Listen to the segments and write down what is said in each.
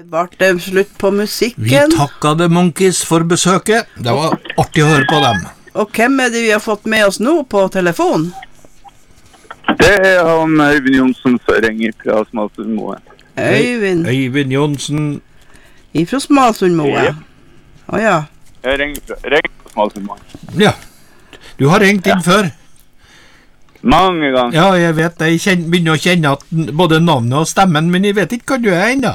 Var det slutt på musikken? Vi takket The Monkees for besøket. Det var artig å høre på dem. Og hvem det vi har fått med oss nå på telefon? Det han Øyvind Johnsen som ringer fra Smalsundmoen. Øyvind Johnsen. Ifra Smalsundmoen? Ja. Jeg ringer fra Smalsundmoen. Ja, du har ringt inn før. Mange ganger. Ja, jeg vet det. Jeg begynner å kjenne at både navnet og stemmen, men jeg vet ikke hva du ennå.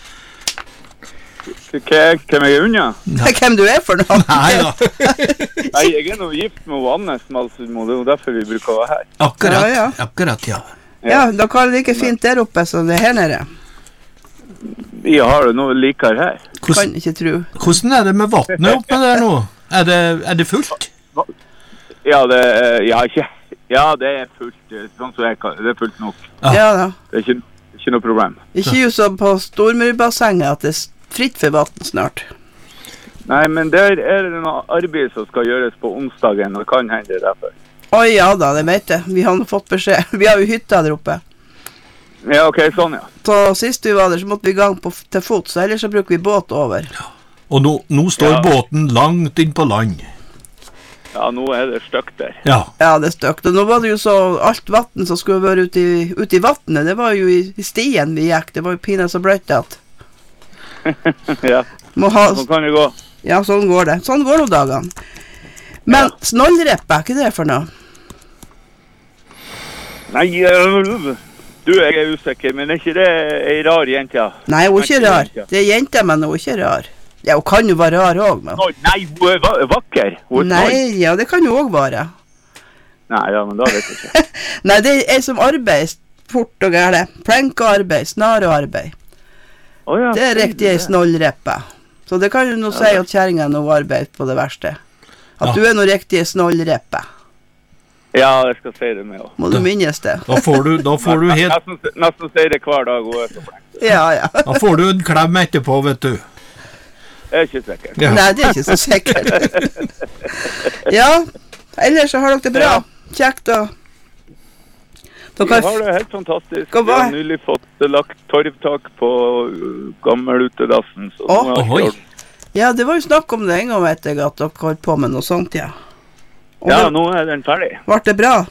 Hvem jeg unna? Hvem du for noe? Nei da. Nei, jeg nå gift med Anne Smalsundmo, det derfor vi bruker å være her. Akkurat, ja. Ja, da kan det like fint der oppe som det her nede. Vi har det noe likere her. Kan ikke tro. Hvordan det med vattnet oppe der nå? Er det fullt? Ja, det er fullt. Sånn som det er fullt nok. Ja da. Det er ikke noe problem. Ikke jo som på Stormurbassenget at det fritt for vatten snart. Nei, men der det noe arbeid som skal gjøres på onsdagen, og kan hende derfor. Ja da, det vet jeg. Vi har fått beskjed. Vi har jo hytta der oppe. Ja, ok, sånn ja. Så sist vi var der, så måtte vi i gang til fots, så ellers så bruker vi båt over. Ja. Og nå står båten langt inn på land. Ja, nå det støkt der. Ja, det støkt. Og nå var det jo så, alt vatten som skulle være ute i vattnet, det var jo i stien vi gikk. Det var jo pinlig så bløtt at. Ja, sånn kan det gå. Ja, sånn går det. Sånn går det dagene. Men snollreppe, ikke det for noe? Nei, jeg usikker, men ikke det en rar jente? Ja? Nei, hun ikke rar. Det jente, men hun ikke rar. Ja, hun kan jo være rar også, men. Nei, hun vakker. Nei, ja, det kan jo også være. Nei, ja, men da vet jeg ikke. Nei, det som arbeid, fort og gærlig. Plankearbeid, snarearbeid. Ja, det riktig en snollreppe. Så det kan jo nå si at kjæringen nå arbeider på det verste. At du noe riktig en snollreppe. Ja, jeg skal si det med også. Må du minnes det. Da får du helt... Nesten si det hver dag. Ja. Da får du en klem etterpå, vet du. Det er ikke sikkert. Ja. Nei, det er ikke så sikkert. Ja, ellers så har dere det bra. Kjekt og... Vi har det helt fantastisk. Vi har nylig fått lagt torvtak på gammelutedassen. Ja, det var jo snakk om det en gang, vet jeg, at dere holdt på med noe sånt, ja. Ja, nå den ferdig. Var det bra?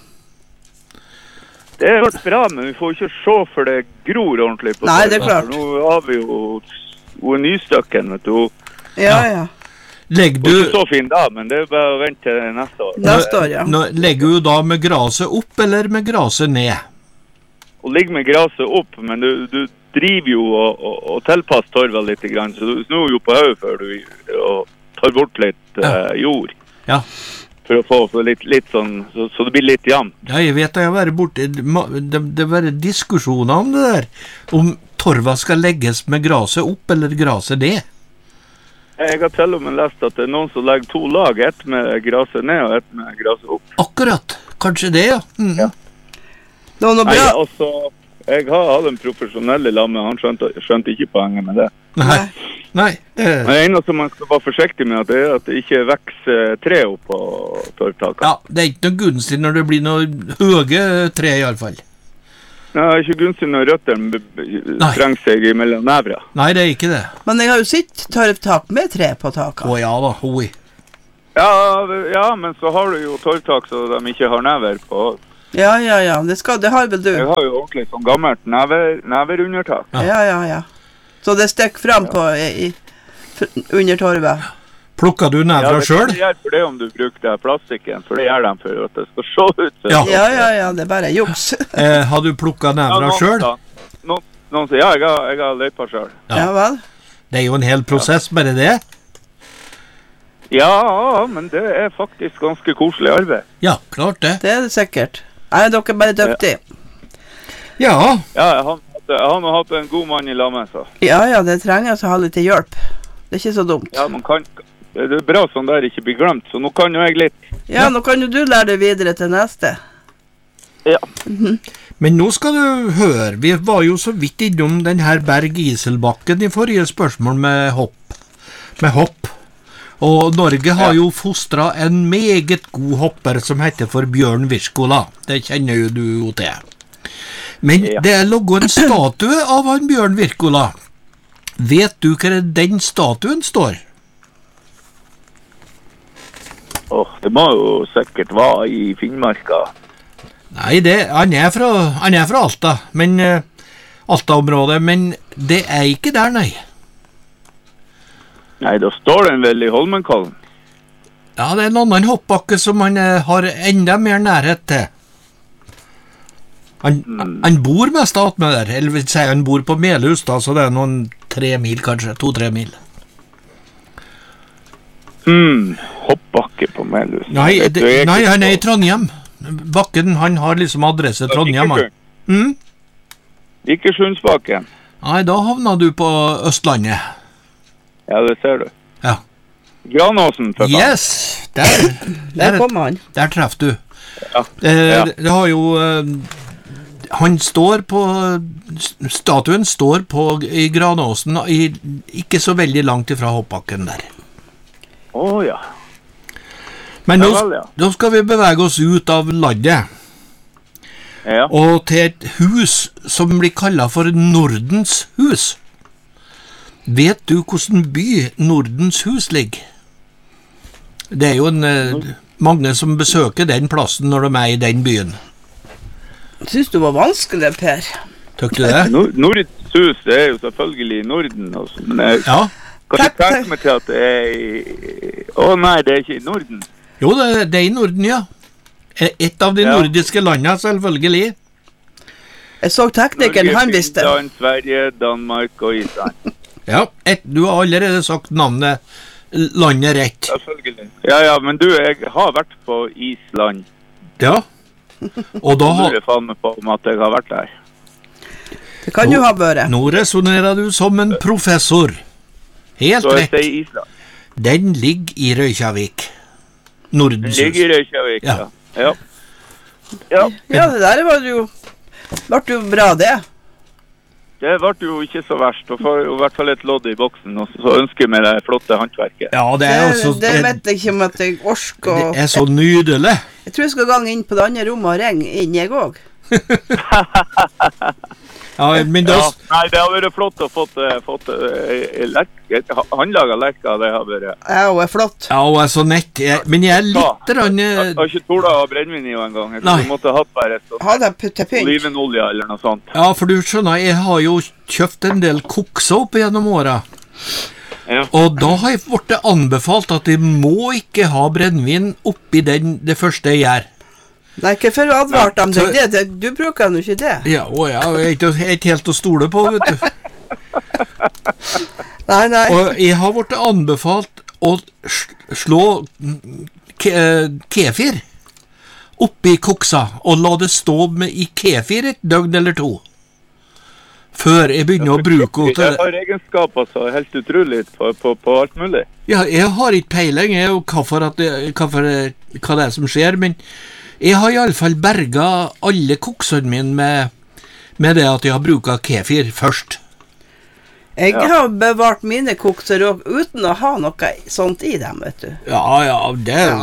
Det har vært bra, men vi får ikke se for det gror ordentlig på. Nei, det klart. Nå har vi jo nystøkken, vet du. Ja. Legger du... Det er ikke så fin da, men det bare å vente til neste år. Neste år, ja. Legger du da med graset opp, eller med graset ned? Å ligge med graset opp, men du driver jo og tilpasser torva litt grann, så du snur jo på høy før du tar bort litt jord. Ja. For å få litt sånn, så det blir litt jevnt. Ja, jeg vet at jeg har vært borte. Det var diskusjoner om det der. Om torva skal legges med graset opp, eller graset ned. Jeg har til og med lest at det noen som legger 2 lag, ett med graset ned og ett med graset opp. Akkurat. Kanskje det, ja. Ja. Det var noe bra. Jeg har hatt en profesjonell lamme, han skjønte ikke poenget med det. Nei. Det eneste man skal være forsiktig med er at det ikke vekser tre opp på torvtaket. Ja, det ikke noe gunstig når det blir noe høye tre i alle fall. Nei, det ikke gunstig når røttene trenger seg mellom nevra. Nei, det ikke det. Men jeg har jo sett torvtak med tre på taket. Ja da, hoi. Ja, men så har du jo torvtak så de ikke har never på. Ja, det har vel du. Jeg har jo ordentlig sånn gammelt neverundertak. Ja. Så det stikker frem på under torvet. Plukker du nevra selv? Ja, det hjelper det om du bruker det plastikken, for det gjør de for at det skal se ut. Ja, det bare juks. Har du plukket nevra selv? Noen sier, jeg har løypa selv. Ja vel. Det er jo en hel prosess, bare det. Ja, men det er faktisk ganske koselig arbeid. Ja, klart det. Det det sikkert. Dere bare dyktige. Ja, han har hatt en god mann i lammet, så. Ja, det trenger å ha litt hjelp. Det er ikke så dumt. Ja, det er bra sånn der ikke blir glemt, så nå kan jo jeg litt. Ja, nå kan jo du lære det videre til neste. Ja. Men nå skal du høre, vi var jo så vidt innom den her Berg-Iselbakken i forrige spørsmål med hopp. Og Norge har jo fostret en meget god hopper som heter for Bjørn Wirkola. Det kjenner jo du jo til. Men det lå en statue av han Bjørn Wirkola Vet du hva den statuen står? Det må jo sikkert være i Finnmarka. Nei, han er fra Alta, men Alta-området, men det er ikke der, nei. Nei, da står den vel i Holmenkollen. Ja, det er en annen hoppbakke som han har enda mer nærhet til. Han bor mest med der, eller vil si han bor på Melhus da, så det er noen 3 mil kanskje, 2-3 mil. Hoppbakke på Melhus. Nei, han er i Trondheim. Bakken, han har liksom adresse Trondheim. Vikerssundsbakken. Nei, da havna du på Østlandet. Ja, det ser du. Ja. Granåsen, for faen. Yes! Der kommer han. Der treffer du. Ja. Det har jo... Han står på... Statuen står på i Granåsen, ikke så veldig langt ifra hoppbakken der. Ja. Men nå skal vi bevege oss ut av landet. Ja. Og til et hus som blir kallet for Nordens hus. Vet du hvordan by Nordens hus ligger? Det er jo mange som besøker den plassen når de er i den byen. Synes du var vanskelig, Per? Tøk du det? Nordens hus, det er jo selvfølgelig i Norden også, men jeg Ja. kan ikke tenke meg til at det er i... Nei, det er ikke i Norden. Jo, det er i Norden, ja. Et av de nordiske landene, selvfølgelig. Jeg så teknikeren, han visste. Finland, Sverige, Danmark og Island. Ja, du har allerede sagt navnet landet rett. Selvfølgelig. Ja, men du, jeg har vært på Island. Ja. Og da har... Jeg faen meg på om at jeg har vært der. Det kan jo ha vært. Nå resonerer du som en professor. Helt så rett. Så jeg sier Island. Den ligger i Reykjavik. Nordens hus. Den ligger i Reykjavik, ja. Ja, det der var jo... Vart jo bra, det. Det ble jo ikke så verst, og får i hvert fall et lodd i boksen, og så ønsker jeg meg det flotte håndverket. Ja, det er også... Det vet jeg ikke om at jeg orsker. Det er så nydelig. Jeg tror jeg skal gange inn på det andre rommet og ringe inn, jeg også. Ja, men da... Nei, det har vært flott å fått håndlaget lekka, det har vært... Ja, hun er flott. Ja, hun er så nett. Men jeg er litt... Jeg har ikke tålet å brennvin i en gang. Jeg måtte hatt bare til pynt. olivenolje eller noe sånt. Ja, for du skjønner, jeg har jo kjøpt en del kokser opp gjennom året. Ja. Og da har jeg blitt anbefalt at jeg må ikke ha brennvin oppi det første jeg gjør. Nei, ikke for å advarte dem det. Du bruker jo ikke det. Ja, jeg er ikke helt å stole på, vet du. Nei. Og jeg har blitt anbefalt å slå kefir oppi koksa, og la det stå i kefir et døgn eller 2. Før jeg begynner å bruke det. Jeg har egenskaper så helt utrolig på alt mulig. Ja, jeg har ikke peiling hva det er som skjer, men jeg har i alle fall berget alle koksene mine med det at jeg har bruket kefir først. Jeg har bevart mine kokser uten å ha noe sånt i dem, vet du. Ja,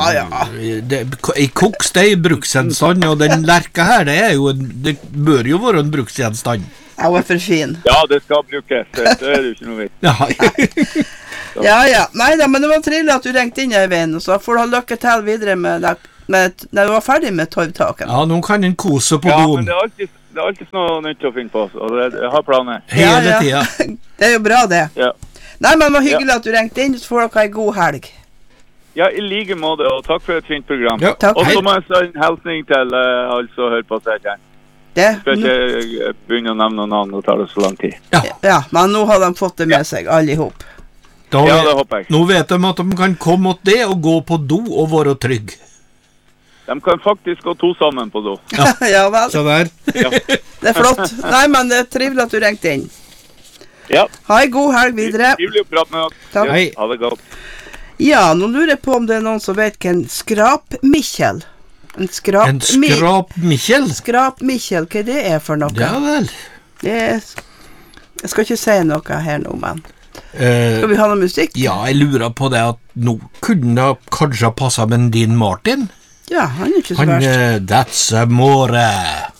i koks det er bruksgjenstand, og den lerka her, det bør jo være en bruksgjenstand. Ja, hun er for fin. Ja, det skal brukes, det er jo ikke noe vidt. Ja. Nei da, men det var trivelig at du ringte inn i veien, og så får du ha lykke til videre med når du var ferdig med torvtaken. Ja, nå kan en kose på doen. Ja, men det er alltid noe nytt å finne på, og jeg har planer. Hele tiden. Det er jo bra, det. Ja. Nei, men det var hyggelig at du ringte inn, så får dere en god helg. Ja, i like måte, og takk for et fint program. Ja, takk. Og så må jeg sende en hilsning til altså hør på seg igjen. Skal ikke begynne å nevne noen navn, og tar det så lang tid. Ja, men nå har de fått det med seg, alle ihop. Det håper jeg. Nå vet de at de kan komme mot det og gå på do og være trygg. De kan faktisk gå 2 sammen på do. Ja vel. Så der. Ja. Det er flott. Nei, men det er trivelig at du ringte inn. Ja. Ha en god helg videre. Trivelig å prate med dere. Takk. Hei. Ha det godt. Ja, nå lurer jeg på om det er noen som vet hvem Skrap-Mikkjel. En Skrap-Mikkjel? Skrap-Mikkjel, hva det er for noe? Ja vel. Jeg skal ikke si noe her nå, men skal vi ha noe musikk? Ja, jeg lurer på det at nå kunne det kanskje ha passet med Dean Martin. Ja, han er ikke så verst. That's Amore.